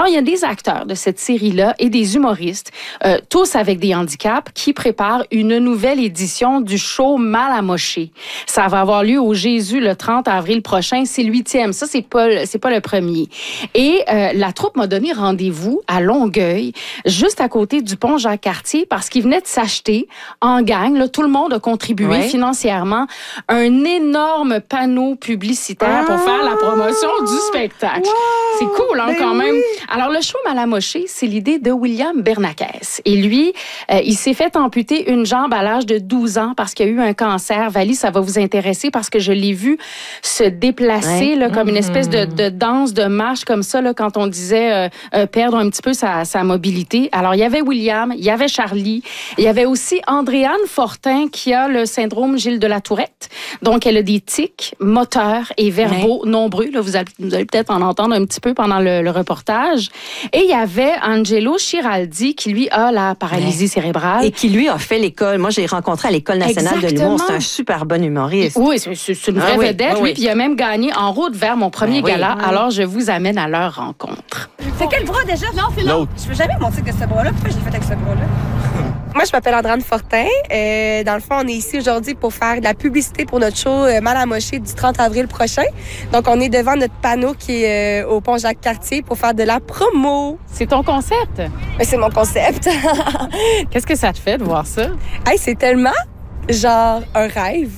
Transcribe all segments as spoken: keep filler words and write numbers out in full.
Alors, il y a des acteurs de cette série-là et des humoristes, euh, tous avec des handicaps, qui préparent une nouvelle édition du show Mal amoché. Ça va avoir lieu au Jésus le trente avril prochain. C'est l'huitième. Ça, c'est pas, c'est pas le premier. Et euh, la troupe m'a donné rendez-vous à Longueuil, juste à côté du pont Jacques-Cartier, parce qu'ils venaient de s'acheter en gang. Là, tout le monde a contribué ouais. financièrement un énorme panneau publicitaire ah! pour faire la promotion du spectacle. Wow! C'est cool, hein, ben quand même. Oui. Alors, le show Mal amoché, c'est l'idée de William Bernakes. Et lui, euh, il s'est fait amputer une jambe à l'âge de douze ans parce qu'il a eu un cancer. Valie, ça va vous intéresser parce que je l'ai vu se déplacer ouais. là, comme mm-hmm. une espèce de, de danse, de marche comme ça, là, quand on disait euh, euh, perdre un petit peu sa, sa mobilité. Alors, il y avait William, il y avait Charlie, il y avait aussi Andréane Fortin qui a le syndrome Gilles de la Tourette. Donc, elle a des tics moteurs et verbaux ouais. nombreux. Là, vous allez, vous allez peut-être en entendre un petit peu pendant le, le reportage. Et il y avait Angelo Chiraldi qui, lui, a la paralysie ouais. cérébrale. Et qui, lui, a fait l'école. Moi, j'ai rencontré à l'École nationale Exactement. de l'humour. C'est un super bon humoriste. Oui, c'est, c'est une vraie ah, vedette. Oui, oui. Lui, puis il a même gagné En route vers mon premier ben, gala. Oui. Alors, je vous amène à leur rencontre. C'est quel bras déjà? Non, c'est l'autre. Je veux jamais monter de ce bras-là. Pourquoi je l'ai fait avec ce bras-là? Moi, je m'appelle Andréane Fortin. Euh, dans le fond, on est ici aujourd'hui pour faire de la publicité pour notre show euh, Mal amoché du trente avril prochain. Donc, on est devant notre panneau qui est euh, au pont Jacques-Cartier pour faire de la promo. C'est ton concept? Mais c'est mon concept. Qu'est-ce que ça te fait de voir ça? Hey, c'est tellement, genre, un rêve.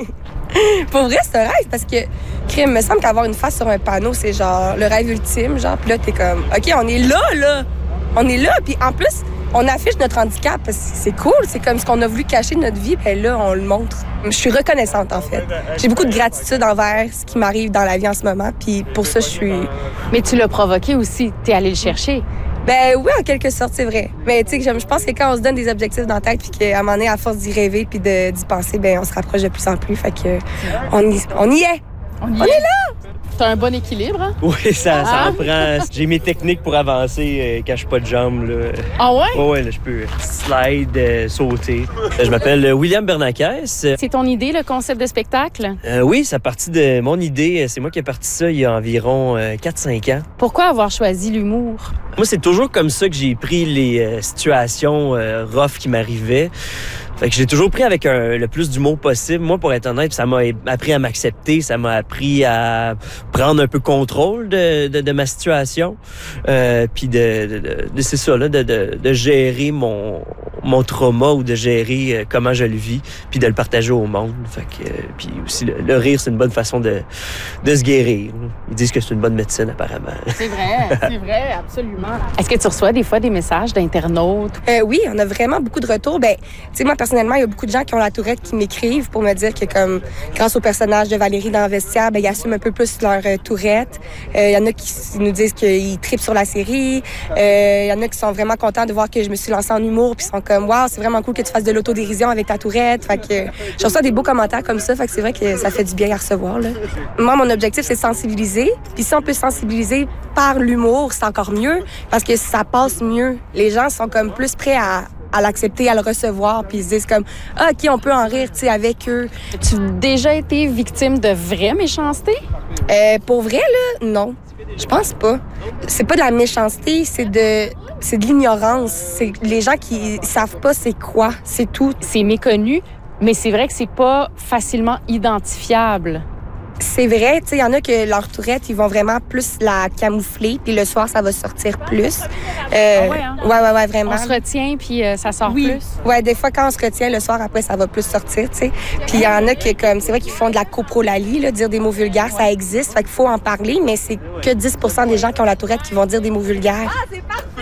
Pour vrai, c'est un rêve parce que, crime, me semble qu'avoir une face sur un panneau, c'est genre le rêve ultime. Genre, puis là, t'es comme, OK, on est là, là. On est là. Puis en plus, on affiche notre handicap parce que c'est cool. C'est comme ce qu'on a voulu cacher de notre vie. Puis là, on le montre. Je suis reconnaissante, en fait. J'ai beaucoup de gratitude envers ce qui m'arrive dans la vie en ce moment. Puis pour ça, je suis... Mais tu l'as provoqué aussi. T'es allé le chercher. Ben oui, en quelque sorte, c'est vrai. Mais tu sais, je pense que quand on se donne des objectifs dans la tête, puis qu'à un moment donné, à force d'y rêver puis de, d'y penser, ben on se rapproche de plus en plus. Fait que on y, on y est. On y on est. est là! T'as un bon équilibre, hein? Oui, ça, ça ah. en prend. J'ai mes techniques pour avancer euh, quand je suis pas de jambes. Là. Ah ouais? Oui, ouais, là, je peux slide, euh, sauter. Je m'appelle William Bernakes. C'est ton idée, le concept de spectacle? Euh, oui, ça a parti de mon idée. C'est moi qui ai parti ça il y a environ euh, quatre cinq ans. Pourquoi avoir choisi l'humour? Moi, c'est toujours comme ça que j'ai pris les euh, situations euh, rough qui m'arrivaient. Fait que j'ai toujours pris avec un, le plus d'humour possible. Moi, pour être honnête, ça m'a appris à m'accepter, ça m'a appris à prendre un peu contrôle de, de, de ma situation. Euh, puis de, de, de, de c'est ça, là, de, de, de gérer mon, mon trauma ou de gérer euh, comment je le vis, puis de le partager au monde. Fait que, euh, puis aussi, le, le rire, c'est une bonne façon de, de se guérir. Ils disent que c'est une bonne médecine, apparemment. C'est vrai, c'est vrai, absolument. Est-ce que tu reçois des fois des messages d'internautes? Euh, oui, on a vraiment beaucoup de retours. Ben, tu sais, moi, personnellement, il y a beaucoup de gens qui ont la tourette qui m'écrivent pour me dire que, comme, grâce au personnage de Valérie dans Vestiaire, ben, ils assument un peu plus leur euh, tourette. Il euh, y en a qui nous disent qu'ils trippent sur la série. Il euh, y en a qui sont vraiment contents de voir que je me suis lancée en humour, puis ils sont comme, waouh, c'est vraiment cool que tu fasses de l'autodérision avec ta tourette. Fait que je reçois des beaux commentaires comme ça. Fait que c'est vrai que ça fait du bien à recevoir, là. Moi, mon objectif, c'est sensibiliser. Puis si on peut sensibiliser par l'humour, c'est encore mieux parce que ça passe mieux. Les gens sont comme plus prêts à à l'accepter, à le recevoir, puis ils se disent comme « Ah, OK, on peut en rire, tu sais, avec eux. » Tu as déjà été victime de vraie méchanceté? Euh, pour vrai, là, non. Je pense pas. C'est pas de la méchanceté, c'est de... c'est de l'ignorance. C'est les gens qui savent pas c'est quoi, c'est tout. C'est méconnu, mais c'est vrai que c'est pas facilement identifiable. C'est vrai, tu sais, il y en a que leur tourette, ils vont vraiment plus la camoufler, puis le soir, ça va sortir plus. Euh, ah ouais, hein? ouais, ouais, ouais, vraiment. On se retient, puis euh, ça sort oui. plus. Ouais, des fois, quand on se retient, le soir, après, ça va plus sortir, tu sais. Puis il y en a qui, comme, c'est vrai qu'ils font de la coprolalie, là, dire des mots vulgaires, ça existe, fait qu'il faut en parler, mais c'est que dix pour cent des gens qui ont la tourette qui vont dire des mots vulgaires. Ah, c'est parfait!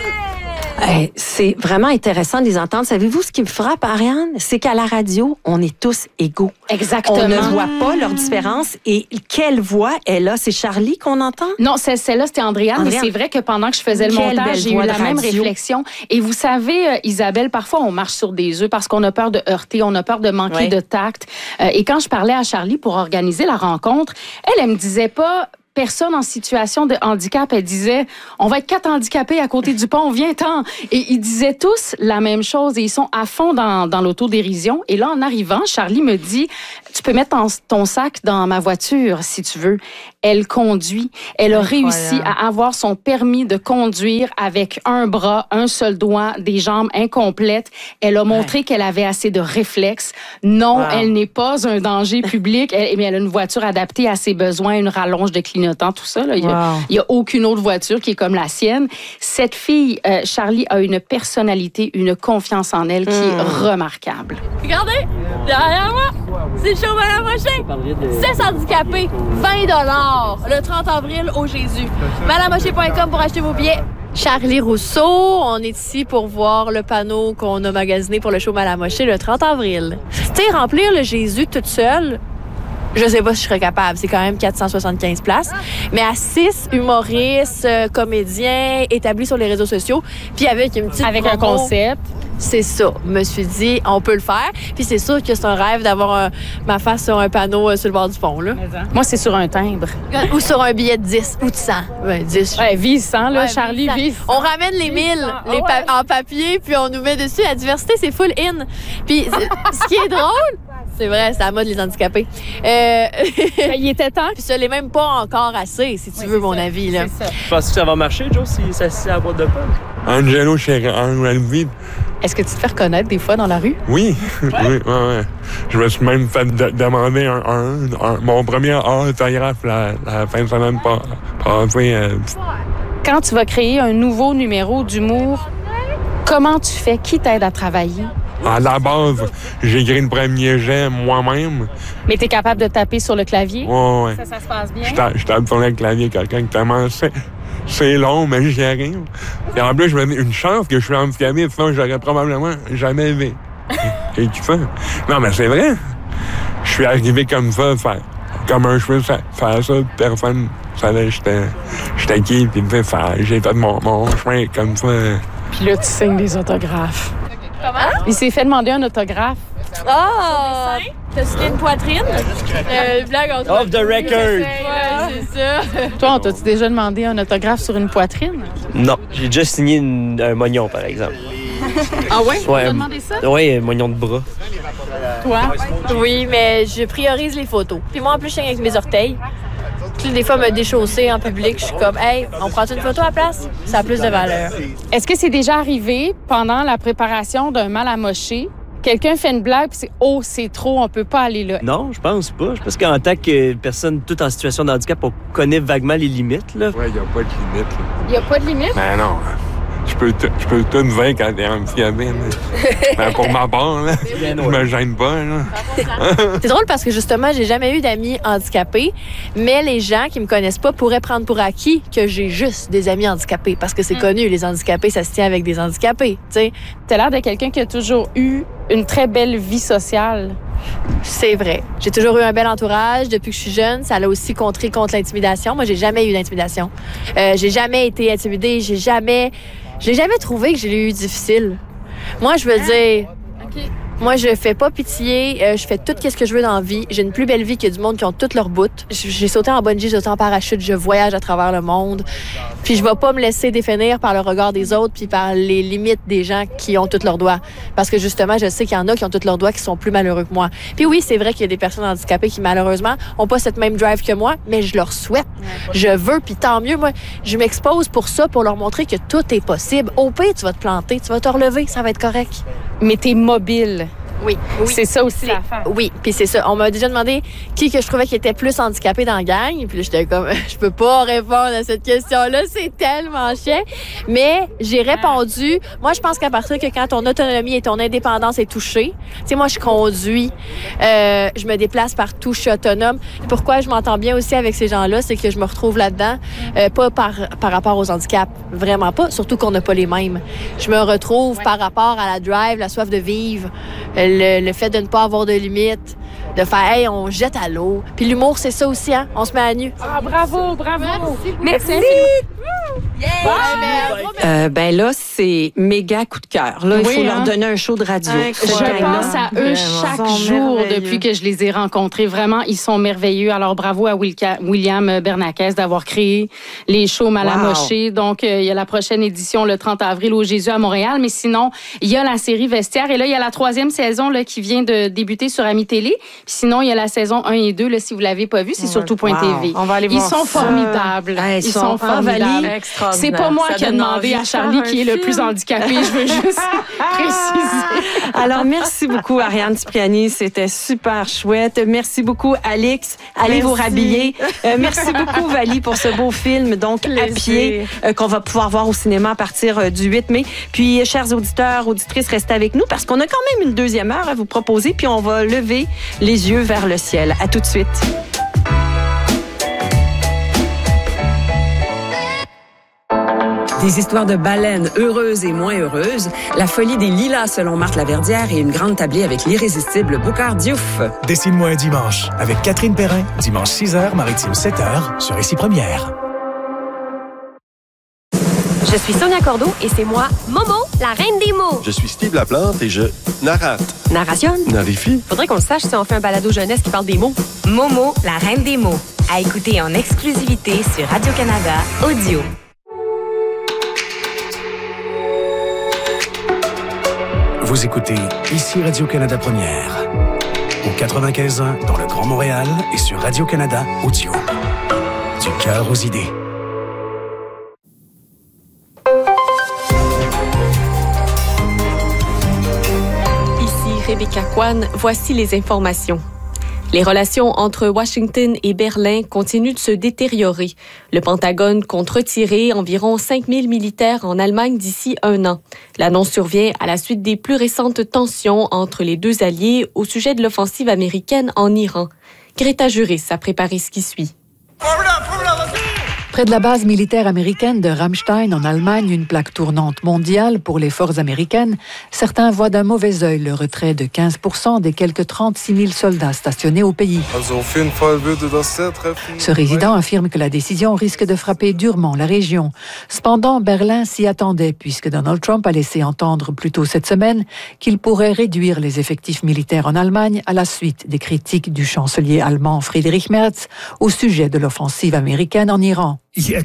Hey, c'est vraiment intéressant de les entendre. Savez-vous ce qui me frappe, Ariane? C'est qu'à la radio, on est tous égaux. Exactement. On ne voit pas leur différence. Et quelle voix est là? C'est Charlie qu'on entend? Non, c'est, celle-là, c'était Andréane. Mais c'est vrai que pendant que je faisais le quelle montage, j'ai eu la même réflexion. Et vous savez, euh, Isabelle, parfois, on marche sur des œufs parce qu'on a peur de heurter, on a peur de manquer oui. de tact. Euh, et quand je parlais à Charlie pour organiser la rencontre, elle, elle me disait pas... personnes en situation de handicap, elles disaient, on va être quatre handicapés à côté du pont, viens-t'en. Et ils disaient tous la même chose et ils sont à fond dans, dans l'autodérision. Et là, en arrivant, Charlie me dit, tu peux mettre ton, ton sac dans ma voiture si tu veux. Elle conduit. Elle a Incroyable. réussi à avoir son permis de conduire avec un bras, un seul doigt, des jambes incomplètes. Elle a montré ouais. qu'elle avait assez de réflexes. Non, wow. elle n'est pas un danger public. Elle, mais elle a une voiture adaptée à ses besoins, une rallonge de clignotant, tout ça. Là. Il n'y a, wow. a aucune autre voiture qui est comme la sienne. Cette fille, euh, Charlie, a une personnalité, une confiance en elle qui mmh. est remarquable. Regardez, derrière moi, c'est le show Madame Rocher. seize handicapés, vingt dollars le trente avril au Jésus. madame rocher point com pour acheter vos billets. Charlie Rousseau, on est ici pour voir le panneau qu'on a magasiné pour le show Madame Rocher le trente avril. Tu sais, remplir le Jésus toute seule, je sais pas si je serais capable. C'est quand même quatre cent soixante-quinze places. Mais à six humoristes, euh, comédiens, établis sur les réseaux sociaux, puis avec une petite Avec promo, un concept. C'est ça. Je me suis dit, on peut le faire. Puis c'est sûr que c'est un rêve d'avoir un, ma face sur un panneau euh, sur le bord du pont. Là. Moi, c'est sur un timbre. Ou sur un billet de dix ou de cent. Ouais, dix. Ouais, vise cent, là, ouais, Charlie, vise cent. On ramène les mille les pa- ouais. en papier, puis on nous met dessus. La diversité, c'est full in. Puis ce qui est drôle, c'est vrai, c'est à la mode, les handicapés. Euh... Il était temps. Puis ça l'est même pas encore assez, si tu oui, veux, mon ça. avis. Là. Tu penses que ça va marcher, Joe, si ça se à la boîte de pomme? Angelo chez Angelo. Est-ce que tu te fais reconnaître des fois dans la rue? Oui, ouais. oui, ouais, ouais. Je me suis même fait de- demander un, un, un, mon premier autographe la, la fin de semaine passée. Euh... Quand tu vas créer un nouveau numéro d'humour, comment tu fais? Qui t'aide à travailler? À la base, j'ai écrit le premier jet moi-même. Mais tu es capable de taper sur le clavier? Ouais, ouais. Ça, ça se passe bien? Je tape, je tape sur le clavier, quelqu'un qui commence. C'est long, mais j'y arrive. Et en plus, je me dis, une chance que je suis handicapé, sinon j'aurais probablement jamais vu. Et tu fais? Non, mais c'est vrai. Je suis arrivé comme ça, faire, comme un cheveu, faire, faire ça, personne ne savait que j'étais, j'étais qui, puis tu sais, j'ai fait mon, mon chemin comme ça. Puis là, tu signes des autographes. Comment? Il s'est fait demander un autographe. Ah! Oh, t'as signé une poitrine? Euh, blague entre Off the record! Ouais, c'est ça. Toi, on t'a-tu déjà demandé un autographe sur une poitrine? Non. J'ai déjà signé une, un moignon, par exemple. Ah ouais? Ouais, t'as demandé ça? Oui, un moignon de bras. Toi? Oui, mais je priorise les photos. Puis moi, en plus, je signe avec mes orteils. Puis des fois, me déchausser en public, je suis comme, hey, on prend une photo à la place? Ça a plus de valeur. Est-ce que c'est déjà arrivé pendant la préparation d'un mal à mocher? Quelqu'un fait une blague, puis c'est « Oh, c'est trop, on peut pas aller là ». Non, je pense pas. Je pense qu'en tant que personne toute en situation de handicap, on connaît vaguement les limites. Là. Ouais, il n'y a pas de limite. Là. Il n'y a pas de limite? Ben non. Je peux, t- je peux tout dire quand t'es handicapé. Ben pour ma part, là, je me gêne pas. Là. C'est drôle parce que justement, j'ai jamais eu d'amis handicapés, mais les gens qui me connaissent pas pourraient prendre pour acquis que j'ai juste des amis handicapés parce que c'est mm. connu, les handicapés, ça se tient avec des handicapés. Tu as l'air de quelqu'un qui a toujours eu une très belle vie sociale. C'est vrai. J'ai toujours eu un bel entourage depuis que je suis jeune. Ça l'a aussi contré contre l'intimidation. Moi, j'ai jamais eu d'intimidation. Euh, j'ai jamais été intimidée. J'ai jamais... J'ai jamais trouvé que j'ai eu difficile. Moi, je veux ah. dire... Okay. Moi, je fais pas pitié. Euh, je fais tout ce que je veux dans la vie. J'ai une plus belle vie que du monde qui ont toutes leurs bouts. J'ai sauté en bungee, j'ai sauté en parachute. Je voyage à travers le monde. Puis je vais pas me laisser définir par le regard des autres puis par les limites des gens qui ont tous leurs doigts. Parce que justement, je sais qu'il y en a qui ont tous leurs doigts qui sont plus malheureux que moi. Puis oui, c'est vrai qu'il y a des personnes handicapées qui, malheureusement, ont pas cette même drive que moi, mais je leur souhaite. Je veux, puis tant mieux. Moi, je m'expose pour ça, pour leur montrer que tout est possible. Au pire, tu vas te planter, tu vas te relever, ça va être correct. Mais t'es mobile. Oui, oui. C'est ça aussi l'affaire. Oui, puis c'est ça. On m'a déjà demandé qui que je trouvais qui était plus handicapé dans la gang. Puis là, j'étais comme, je peux pas répondre à cette question-là, c'est tellement chiant. Mais j'ai répondu, moi, je pense qu'à partir que quand ton autonomie et ton indépendance est touchée, tu sais, moi, je conduis, euh, je me déplace partout, je suis autonome. Pourquoi je m'entends bien aussi avec ces gens-là, c'est que je me retrouve là-dedans, euh, pas par, par rapport aux handicaps, vraiment pas, surtout qu'on n'a pas les mêmes. Je me retrouve ouais. par rapport à la drive, la soif de vivre, euh, Le, le fait de ne pas avoir de limites, de faire « Hey, on jette à l'eau ». Puis l'humour, c'est ça aussi, hein? On se met à nu. Ah, bravo, bravo! Merci! Merci. Merci. Yeah. Euh, Euh, ben là, c'est méga coup de cœur. Là, il oui, faut hein? leur donner un show de radio. Je pense à eux chaque jour depuis que je les ai rencontrés. Vraiment, ils sont merveilleux. Alors, bravo à William Bernakes d'avoir créé les shows Malamoché. Wow. Donc, euh, il y a la prochaine édition le trente avril au Jésus à Montréal. Mais sinon, il y a la série Vestiaire. Et là, il y a la troisième saison là, qui vient de débuter sur Ami Télé. Puis sinon, il y a la saison un et deux. Là, si vous ne l'avez pas vu, c'est sur tout point t v. On va aller voir Ils sont ça. formidables. Hey, ils, ils sont, sont formidables. C'est pas moi ça qui ai demandé à Charlie qui est le plus handicapé. Je veux juste préciser. Alors, merci beaucoup, Ariane Cipriani. C'était super chouette. Merci beaucoup, Alix. Allez merci. vous rhabiller. Euh, merci beaucoup, Vali, pour ce beau film, donc Plaisir. à pied, euh, qu'on va pouvoir voir au cinéma à partir euh, du huit mai. Puis, chers auditeurs, auditrices, restez avec nous parce qu'on a quand même une deuxième heure à vous proposer. Puis, on va lever les yeux vers le ciel. À tout de suite. Des histoires de baleines heureuses et moins heureuses, la folie des lilas selon Marthe Laverdière et une grande tablée avec l'irrésistible Boucard Diouf. Dessine-moi un dimanche avec Catherine Perrin, dimanche six heures, Maritime sept heures, sur Ici Première. Je suis Sonia Cordeau et c'est moi, Momo, la reine des mots. Je suis Steve Laplante et je narrate. Narration. Narifie. Faudrait qu'on le sache si on fait un balado jeunesse qui parle des mots. Momo, la reine des mots. À écouter en exclusivité sur Radio-Canada Audio. Vous écoutez Ici Radio-Canada Première. Au quatre-vingt-quinze ans dans le Grand Montréal et sur Radio-Canada Audio. Du cœur aux idées. Ici Rebecca Kwan, voici les informations. Les relations entre Washington et Berlin continuent de se détériorer. Le Pentagone compte retirer environ cinq mille militaires en Allemagne d'ici un an. L'annonce survient à la suite des plus récentes tensions entre les deux alliés au sujet de l'offensive américaine en Iran. Greta Juris a préparé ce qui suit. Près de la base militaire américaine de Ramstein, en Allemagne, une plaque tournante mondiale pour les forces américaines, certains voient d'un mauvais œil le retrait de quinze pour cent des quelques trente-six mille soldats stationnés au pays. Ce résident affirme que la décision risque de frapper durement la région. Cependant, Berlin s'y attendait puisque Donald Trump a laissé entendre plus tôt cette semaine qu'il pourrait réduire les effectifs militaires en Allemagne à la suite des critiques du chancelier allemand Friedrich Merz au sujet de l'offensive américaine en Iran.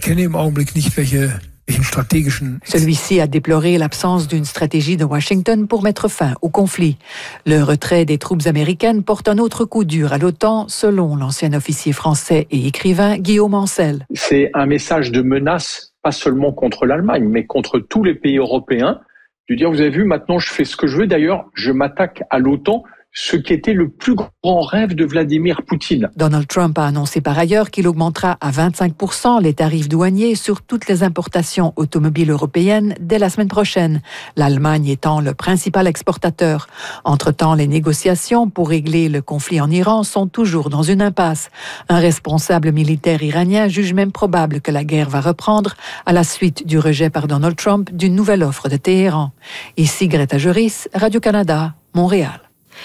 Celui-ci a déploré l'absence d'une stratégie de Washington pour mettre fin au conflit. Le retrait des troupes américaines porte un autre coup dur à l'OTAN, selon l'ancien officier français et écrivain Guillaume Ancel. C'est un message de menace, pas seulement contre l'Allemagne, mais contre tous les pays européens. De dire, vous avez vu, maintenant je fais ce que je veux. D'ailleurs, je m'attaque à l'OTAN, ce qui était le plus grand rêve de Vladimir Poutine. Donald Trump a annoncé par ailleurs qu'il augmentera à vingt-cinq pour cent les tarifs douaniers sur toutes les importations automobiles européennes dès la semaine prochaine, l'Allemagne étant le principal exportateur. Entre-temps, les négociations pour régler le conflit en Iran sont toujours dans une impasse. Un responsable militaire iranien juge même probable que la guerre va reprendre à la suite du rejet par Donald Trump d'une nouvelle offre de Téhéran. Ici Greta Juris, Radio-Canada, Montréal.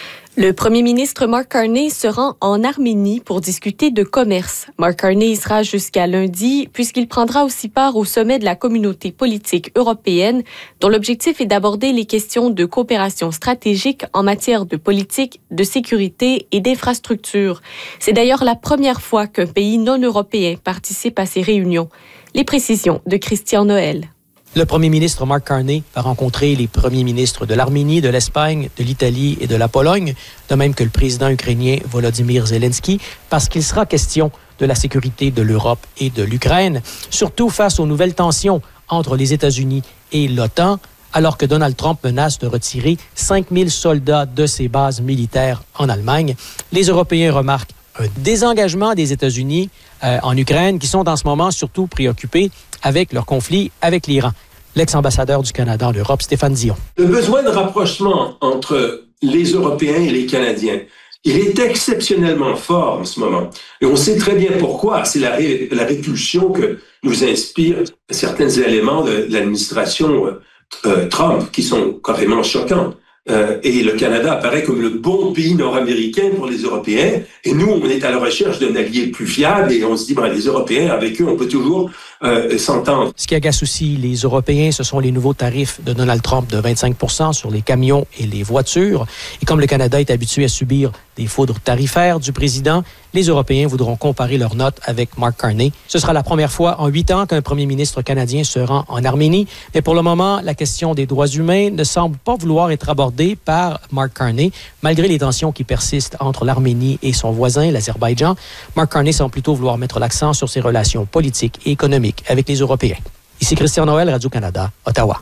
Le premier ministre Mark Carney se rend en Arménie pour discuter de commerce. Mark Carney y sera jusqu'à lundi, puisqu'il prendra aussi part au sommet de la communauté politique européenne, dont l'objectif est d'aborder les questions de coopération stratégique en matière de politique, de sécurité et d'infrastructure. C'est d'ailleurs la première fois qu'un pays non européen participe à ces réunions. Les précisions de Christian Noël. Le premier ministre Mark Carney va rencontrer les premiers ministres de l'Arménie, de l'Espagne, de l'Italie et de la Pologne, de même que le président ukrainien Volodymyr Zelensky, parce qu'il sera question de la sécurité de l'Europe et de l'Ukraine, surtout face aux nouvelles tensions entre les États-Unis et l'OTAN, alors que Donald Trump menace de retirer cinq mille soldats de ses bases militaires en Allemagne. Les Européens remarquent un désengagement des États-Unis euh, en Ukraine, qui sont en ce moment surtout préoccupés avec leur conflit avec l'Iran. L'ex-ambassadeur du Canada en Europe, Stéphane Dion. Le besoin de rapprochement entre les Européens et les Canadiens, il est exceptionnellement fort en ce moment. Et on sait très bien pourquoi. C'est la, ré, la répulsion que nous inspirent certains éléments de, de l'administration euh, Trump qui sont carrément choquants. Euh, et le Canada apparaît comme le bon pays nord-américain pour les Européens. Et nous, on est à la recherche d'un allié plus fiable et on se dit, ben, les Européens, avec eux, on peut toujours euh, s'entendre. Ce qui agace aussi les Européens, ce sont les nouveaux tarifs de Donald Trump de vingt-cinq pour cent sur les camions et les voitures. Et comme le Canada est habitué à subir des foudres tarifaires du président, les Européens voudront comparer leurs notes avec Mark Carney. Ce sera la première fois en huit ans qu'un premier ministre canadien se rend en Arménie. Mais pour le moment, la question des droits humains ne semble pas vouloir être abordée par Mark Carney. Malgré les tensions qui persistent entre l'Arménie et son voisin, l'Azerbaïdjan, Mark Carney semble plutôt vouloir mettre l'accent sur ses relations politiques et économiques avec les Européens. Ici Christian Noël, Radio-Canada, Ottawa.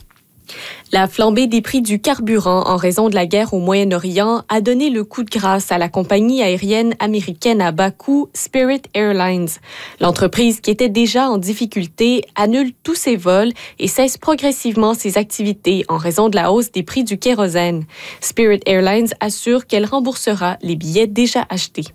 La flambée des prix du carburant en raison de la guerre au Moyen-Orient a donné le coup de grâce à la compagnie aérienne américaine à bas coût Spirit Airlines. L'entreprise, qui était déjà en difficulté, annule tous ses vols et cesse progressivement ses activités en raison de la hausse des prix du kérosène. Spirit Airlines assure qu'elle remboursera les billets déjà achetés.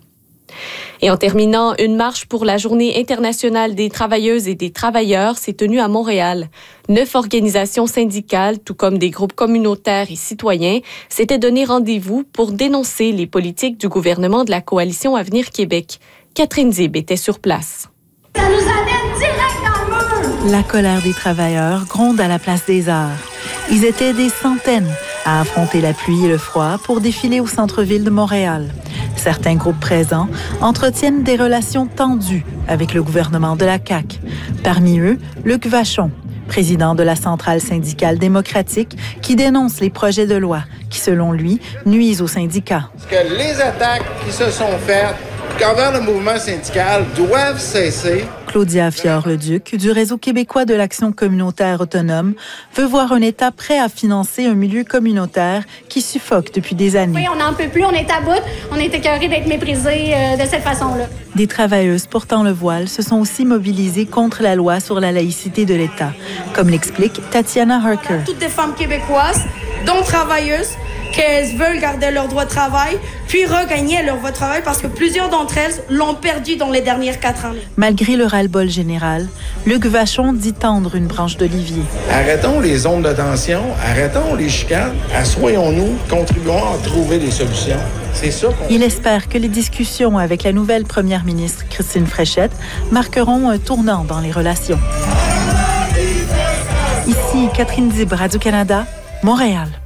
Et en terminant, une marche pour la Journée internationale des travailleuses et des travailleurs s'est tenue à Montréal. Neuf organisations syndicales, tout comme des groupes communautaires et citoyens, s'étaient donné rendez-vous pour dénoncer les politiques du gouvernement de la Coalition Avenir Québec. Catherine Zib était sur place. Ça nous amène direct dans le mur! La colère des travailleurs gronde à la place des Arts. Ils étaient des centaines à affronter la pluie et le froid pour défiler au centre-ville de Montréal. Certains groupes présents entretiennent des relations tendues avec le gouvernement de la C A Q. Parmi eux, Luc Vachon, président de la Centrale syndicale démocratique, qui dénonce les projets de loi qui, selon lui, nuisent aux syndicats. Que les attaques qui se sont faites envers le mouvement syndical doivent cesser. Claudia Fior-Leduc, du Réseau québécois de l'action communautaire autonome, veut voir un État prêt à financer un milieu communautaire qui suffoque depuis des années. Oui, on n'en peut plus, on est à bout, on est écœurés d'être méprisés euh, de cette façon-là. Des travailleuses portant le voile se sont aussi mobilisées contre la loi sur la laïcité de l'État, comme l'explique Tatiana Harker. Toutes des femmes québécoises, dont travailleuses, qu'elles veulent garder leur droit de travail, puis regagner leur droit de travail parce que plusieurs d'entre elles l'ont perdu dans les dernières quatre années. Malgré le ras-le-bol général, Luc Vachon dit tendre une branche d'olivier. Arrêtons les zones de tension, arrêtons les chicanes, assoyons-nous, contribuons à trouver des solutions. C'est ça qu'on... Il espère que les discussions avec la nouvelle première ministre Christine Fréchette marqueront un tournant dans les relations. Ici Catherine Zib, Radio-Canada, Montréal.